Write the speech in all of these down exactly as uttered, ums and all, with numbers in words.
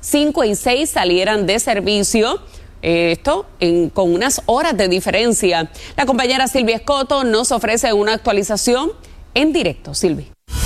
cinco y seis salieran de servicio. Esto en, con unas horas de diferencia. La compañera Silvia Escoto nos ofrece una actualización en directo. Silvia.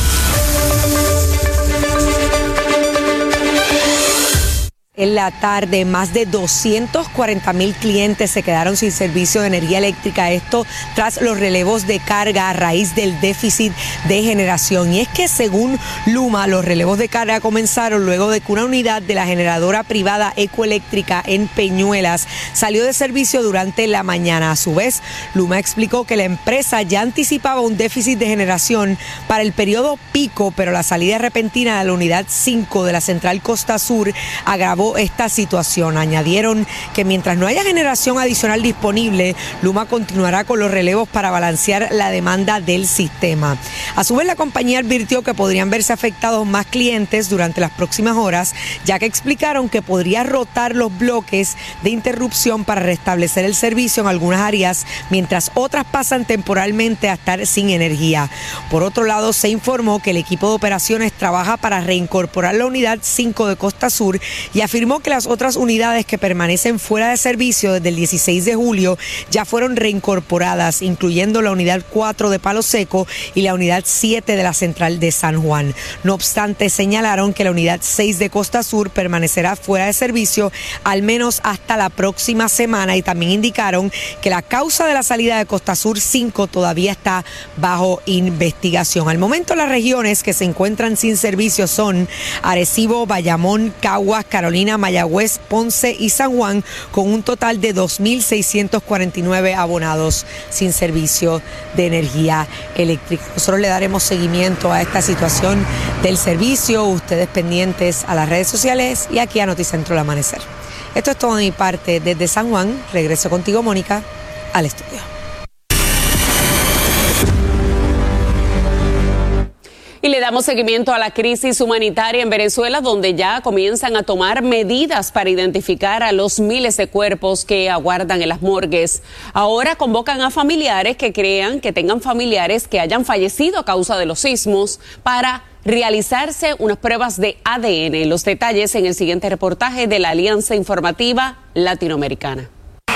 En la tarde, más de doscientos cuarenta mil clientes se quedaron sin servicio de energía eléctrica, esto tras los relevos de carga a raíz del déficit de generación. Y es que según Luma, los relevos de carga comenzaron luego de que una unidad de la generadora privada Ecoeléctrica en Peñuelas salió de servicio durante la mañana. A su vez, Luma explicó que la empresa ya anticipaba un déficit de generación para el periodo pico, pero la salida repentina de la unidad cinco de la central Costa Sur agravó esta situación. Añadieron que mientras no haya generación adicional disponible, Luma continuará con los relevos para balancear la demanda del sistema. A su vez, la compañía advirtió que podrían verse afectados más clientes durante las próximas horas, ya que explicaron que podría rotar los bloques de interrupción para restablecer el servicio en algunas áreas, mientras otras pasan temporalmente a estar sin energía. Por otro lado, se informó que el equipo de operaciones trabaja para reincorporar la unidad cinco de Costa Sur y afirmó que las otras unidades que permanecen fuera de servicio desde el dieciséis de julio ya fueron reincorporadas, incluyendo la unidad cuatro de Palo Seco y la unidad siete de la central de San Juan. No obstante, señalaron que la unidad seis de Costa Sur permanecerá fuera de servicio al menos hasta la próxima semana, y también indicaron que la causa de la salida de Costa Sur cinco todavía está bajo investigación. Al momento, las regiones que se encuentran sin servicio son Arecibo, Bayamón, Caguas, Carolina, Mayagüez, Ponce y San Juan, con un total de dos mil seiscientos cuarenta y nueve abonados sin servicio de energía eléctrica. Nosotros le daremos seguimiento a esta situación del servicio, ustedes pendientes a las redes sociales y aquí a Noticentro El Amanecer. Esto es todo de mi parte desde San Juan. Regreso contigo, Mónica, al estudio. Y le damos seguimiento a la crisis humanitaria en Venezuela, donde ya comienzan a tomar medidas para identificar a los miles de cuerpos que aguardan en las morgues. Ahora convocan a familiares que crean que tengan familiares que hayan fallecido a causa de los sismos para realizarse unas pruebas de A D N. Los detalles en el siguiente reportaje de la Alianza Informativa Latinoamericana.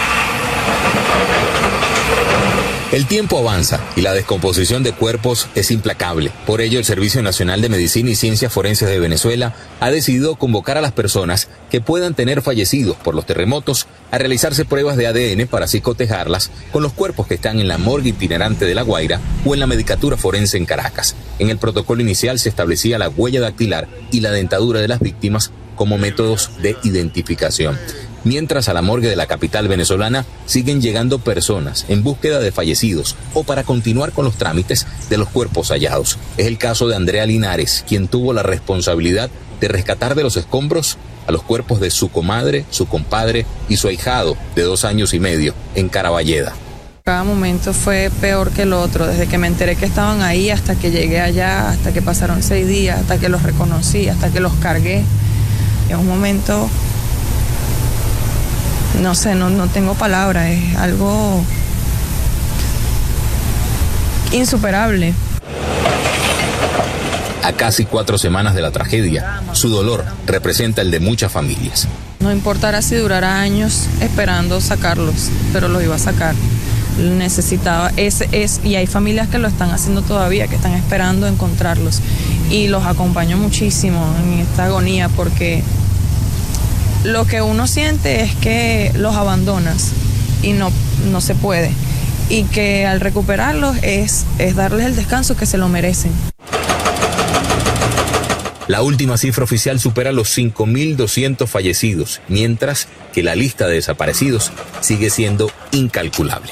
El tiempo avanza y la descomposición de cuerpos es implacable. Por ello, el Servicio Nacional de Medicina y Ciencias Forenses de Venezuela ha decidido convocar a las personas que puedan tener fallecidos por los terremotos a realizarse pruebas de A D N para así cotejarlas con los cuerpos que están en la morgue itinerante de La Guaira o en la Medicatura Forense en Caracas. En el protocolo inicial se establecía la huella dactilar y la dentadura de las víctimas como métodos de identificación. Mientras a la morgue de la capital venezolana siguen llegando personas en búsqueda de fallecidos o para continuar con los trámites de los cuerpos hallados. Es el caso de Andrea Linares, quien tuvo la responsabilidad de rescatar de los escombros a los cuerpos de su comadre, su compadre y su ahijado de dos años y medio en Caraballeda. Cada momento fue peor que el otro, desde que me enteré que estaban ahí hasta que llegué allá, hasta que pasaron seis días, hasta que los reconocí, hasta que los cargué. Es un momento... No sé, no, no tengo palabras, es algo insuperable. A casi cuatro semanas de la tragedia, su dolor representa el de muchas familias. No importará si durara años esperando sacarlos, pero los iba a sacar. Necesitaba, es, es, y hay familias que lo están haciendo todavía, que están esperando encontrarlos. Y los acompaño muchísimo en esta agonía porque... lo que uno siente es que los abandonas y no, no se puede. Y que al recuperarlos es, es darles el descanso que se lo merecen. La última cifra oficial supera los cinco mil doscientos fallecidos, mientras que la lista de desaparecidos sigue siendo incalculable.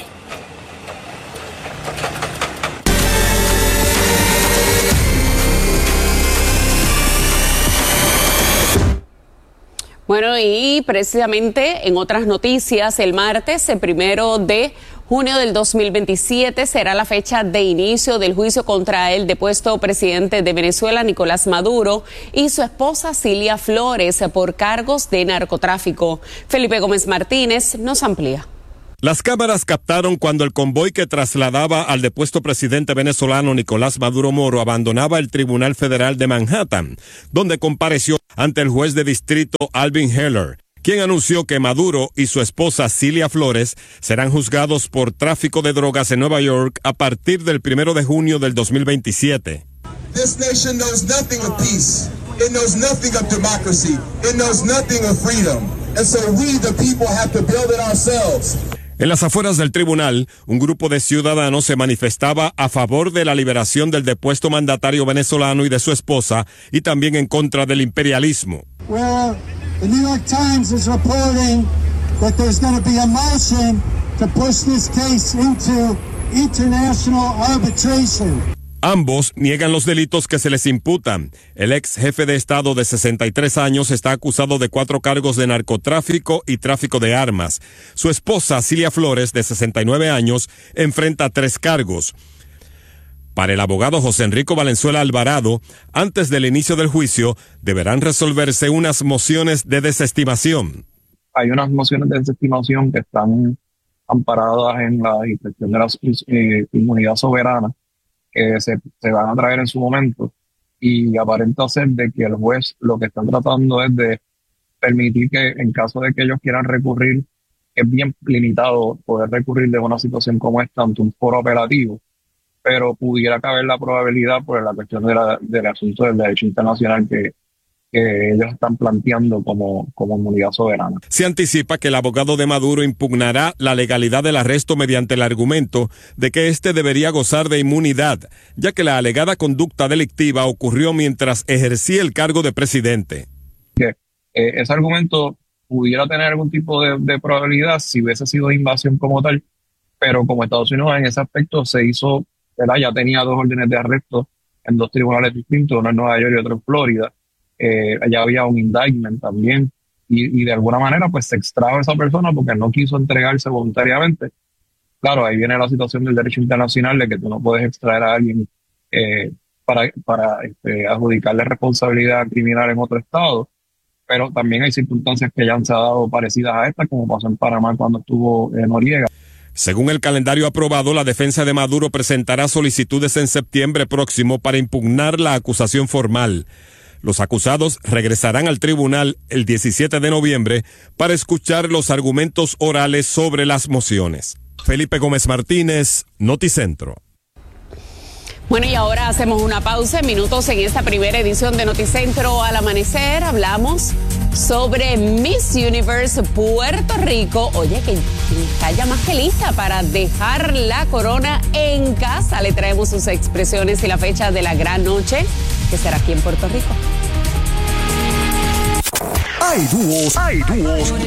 Bueno, y precisamente en otras noticias, el martes, el primero de junio del dos mil veintisiete, será la fecha de inicio del juicio contra el depuesto presidente de Venezuela, Nicolás Maduro, y su esposa Cilia Flores por cargos de narcotráfico. Felipe Gómez Martínez nos amplía. Las cámaras captaron cuando el convoy que trasladaba al depuesto presidente venezolano Nicolás Maduro Moro abandonaba el Tribunal Federal de Manhattan, donde compareció ante el juez de distrito Alvin Heller, quien anunció que Maduro y su esposa Cilia Flores serán juzgados por tráfico de drogas en Nueva York a partir del primero de junio del dos mil veintisiete. This nation knows nothing of peace. It knows nothing of democracy. It knows nothing of freedom. And so we, the people, have to build it ourselves. En las afueras del tribunal, un grupo de ciudadanos se manifestaba a favor de la liberación del depuesto mandatario venezolano y de su esposa, y también en contra del imperialismo. Where the New York Times is reporting that there's going to be a motion to push this case into international arbitration. Ambos niegan los delitos que se les imputan. El ex jefe de Estado de sesenta y tres años está acusado de cuatro cargos de narcotráfico y tráfico de armas. Su esposa, Cilia Flores, de sesenta y nueve años, enfrenta tres cargos. Para el abogado José Enrico Valenzuela Alvarado, antes del inicio del juicio, deberán resolverse unas mociones de desestimación. Hay unas mociones de desestimación que están amparadas en la inspección de la eh, inmunidad soberana, que se, se van a traer en su momento, y aparenta ser de que el juez lo que está tratando es de permitir que en caso de que ellos quieran recurrir, es bien limitado poder recurrir de una situación como esta ante un foro apelativo, pero pudiera caber la probabilidad por la cuestión de la, del asunto del derecho internacional que que ellos están planteando como, como inmunidad soberana. Se anticipa que el abogado de Maduro impugnará la legalidad del arresto mediante el argumento de que éste debería gozar de inmunidad, ya que la alegada conducta delictiva ocurrió mientras ejercía el cargo de presidente. Que, eh, ese argumento pudiera tener algún tipo de, de probabilidad si hubiese sido invasión como tal, pero como Estados Unidos en ese aspecto se hizo, ¿verdad? Ya tenía dos órdenes de arresto en dos tribunales distintos, uno en Nueva York y otro en Florida. Eh, allá había un indictment también y, y de alguna manera pues se extrajo a esa persona porque no quiso entregarse voluntariamente. Claro, ahí viene la situación del derecho internacional de que tú no puedes extraer a alguien eh, para, para este, adjudicarle responsabilidad criminal en otro estado, pero también hay circunstancias que ya han se dado parecidas a esta, como pasó en Panamá cuando estuvo eh, Noriega. Según el calendario aprobado, la defensa de Maduro presentará solicitudes en septiembre próximo para impugnar la acusación formal. Los acusados regresarán al tribunal el diecisiete de noviembre para escuchar los argumentos orales sobre las mociones. Felipe Gómez Martínez, Noticentro. Bueno, y ahora hacemos una pausa en minutos en esta primera edición de Noticentro al amanecer. Hablamos sobre Miss Universe Puerto Rico. Oye, que está ya más que lista para dejar la corona en casa. Le traemos sus expresiones y la fecha de la gran noche, que será aquí en Puerto Rico. Hay dúos, hay dúos